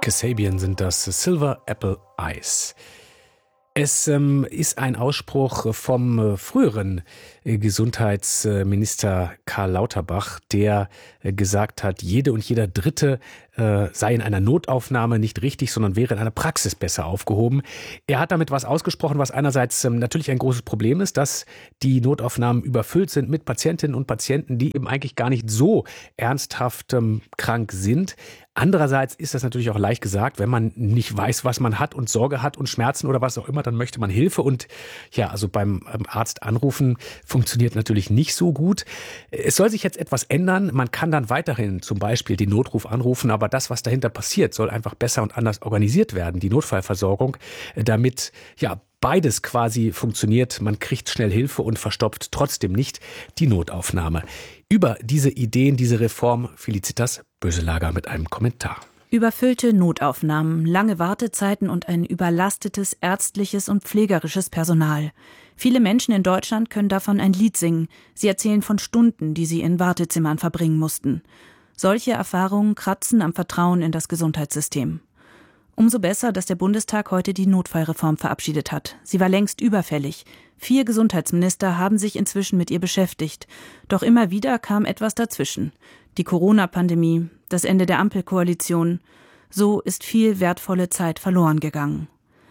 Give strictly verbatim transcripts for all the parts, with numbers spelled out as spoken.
Kasabian sind das, Silver Apple Eyes. Es ähm, ist ein Ausspruch vom äh, früheren äh, Gesundheitsminister Karl Lauterbach, der äh, gesagt hat, jede und jeder Dritte äh, sei in einer Notaufnahme nicht richtig, sondern wäre in einer Praxis besser aufgehoben. Er hat damit was ausgesprochen, was einerseits ähm, natürlich ein großes Problem ist, dass die Notaufnahmen überfüllt sind mit Patientinnen und Patienten, die eben eigentlich gar nicht so ernsthaft ähm, krank sind. Andererseits ist das natürlich auch leicht gesagt, wenn man nicht weiß, was man hat und Sorge hat und Schmerzen oder was auch immer, dann möchte man Hilfe. Und ja, also beim Arzt anrufen funktioniert natürlich nicht so gut. Es soll sich jetzt etwas ändern. Man kann dann weiterhin zum Beispiel den Notruf anrufen, aber das, was dahinter passiert, soll einfach besser und anders organisiert werden, die Notfallversorgung, damit ja beides quasi funktioniert. Man kriegt schnell Hilfe und verstopft trotzdem nicht die Notaufnahme. Über diese Ideen, diese Reform, Felicitas Böselager mit einem Kommentar. Überfüllte Notaufnahmen, lange Wartezeiten und ein überlastetes ärztliches und pflegerisches Personal. Viele Menschen in Deutschland können davon ein Lied singen. Sie erzählen von Stunden, die sie in Wartezimmern verbringen mussten. Solche Erfahrungen kratzen am Vertrauen in das Gesundheitssystem. Umso besser, dass der Bundestag heute die Notfallreform verabschiedet hat. Sie war längst überfällig. Vier Gesundheitsminister haben sich inzwischen mit ihr beschäftigt. Doch immer wieder kam etwas dazwischen. Die Corona-Pandemie, das Ende der Ampelkoalition. So ist viel wertvolle Zeit verloren gegangen.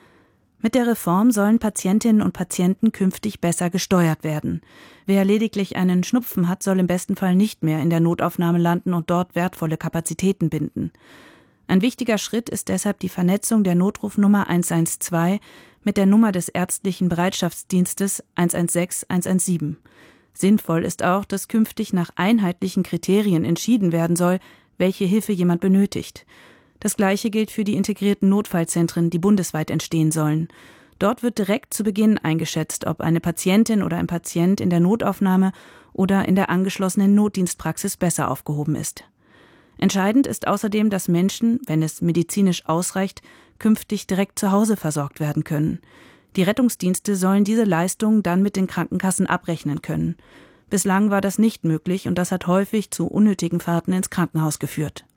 Mit der Reform sollen Patientinnen und Patienten künftig besser gesteuert werden. Wer lediglich einen Schnupfen hat, soll im besten Fall nicht mehr in der Notaufnahme landen und dort wertvolle Kapazitäten binden. Ein wichtiger Schritt ist deshalb die Vernetzung der Notrufnummer eins eins zwei mit der Nummer des ärztlichen Bereitschaftsdienstes eins eins sechs eins eins sieben. Sinnvoll ist auch, dass künftig nach einheitlichen Kriterien entschieden werden soll, welche Hilfe jemand benötigt. Das Gleiche gilt für die integrierten Notfallzentren, die bundesweit entstehen sollen. Dort wird direkt zu Beginn eingeschätzt, ob eine Patientin oder ein Patient in der Notaufnahme oder in der angeschlossenen Notdienstpraxis besser aufgehoben ist. Entscheidend ist außerdem, dass Menschen, wenn es medizinisch ausreicht, künftig direkt zu Hause versorgt werden können. Die Rettungsdienste sollen diese Leistungen dann mit den Krankenkassen abrechnen können. Bislang war das nicht möglich und das hat häufig zu unnötigen Fahrten ins Krankenhaus geführt.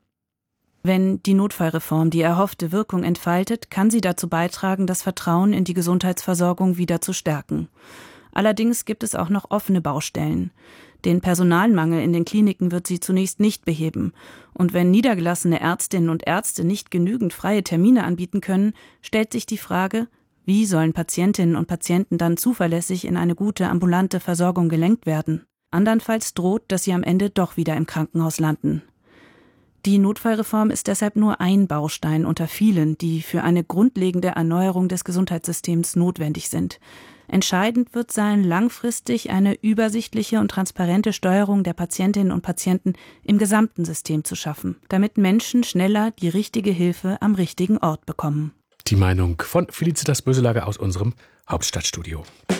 Wenn die Notfallreform die erhoffte Wirkung entfaltet, kann sie dazu beitragen, das Vertrauen in die Gesundheitsversorgung wieder zu stärken. Allerdings gibt es auch noch offene Baustellen. Den Personalmangel in den Kliniken wird sie zunächst nicht beheben. Und wenn niedergelassene Ärztinnen und Ärzte nicht genügend freie Termine anbieten können, stellt sich die Frage, wie sollen Patientinnen und Patienten dann zuverlässig in eine gute ambulante Versorgung gelenkt werden? Andernfalls droht, dass sie am Ende doch wieder im Krankenhaus landen. Die Notfallreform ist deshalb nur ein Baustein unter vielen, die für eine grundlegende Erneuerung des Gesundheitssystems notwendig sind. Entscheidend wird sein, langfristig eine übersichtliche und transparente Steuerung der Patientinnen und Patienten im gesamten System zu schaffen, damit Menschen schneller die richtige Hilfe am richtigen Ort bekommen. Die Meinung von Felicitas Böselager aus unserem Hauptstadtstudio.